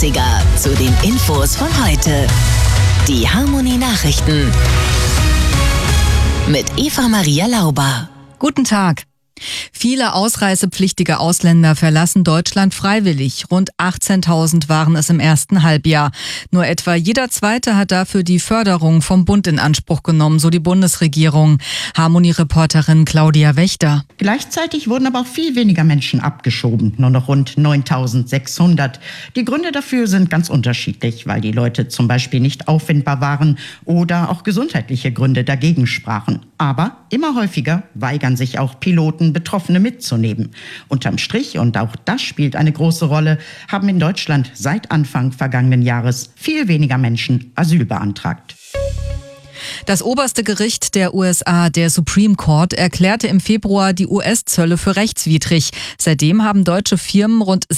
Klassiker zu den Infos von heute. Die Harmonie Nachrichten mit Eva-Maria Lauber. Guten Tag. Viele ausreisepflichtige Ausländer verlassen Deutschland freiwillig. Rund 18.000 waren es im ersten Halbjahr. Nur etwa jeder Zweite hat dafür die Förderung vom Bund in Anspruch genommen, so die Bundesregierung. Harmonie-Reporterin Claudia Wächter. Gleichzeitig wurden aber auch viel weniger Menschen abgeschoben, nur noch rund 9.600. Die Gründe dafür sind ganz unterschiedlich, weil die Leute zum Beispiel nicht auffindbar waren oder auch gesundheitliche Gründe dagegen sprachen. Aber immer häufiger weigern sich auch Piloten, Betroffene mitzunehmen. Unterm Strich, und auch das spielt eine große Rolle, haben in Deutschland seit Anfang vergangenen Jahres viel weniger Menschen Asyl beantragt. Das oberste Gericht der USA, der Supreme Court, erklärte im Februar die US-Zölle für rechtswidrig. Seitdem haben deutsche Firmen rund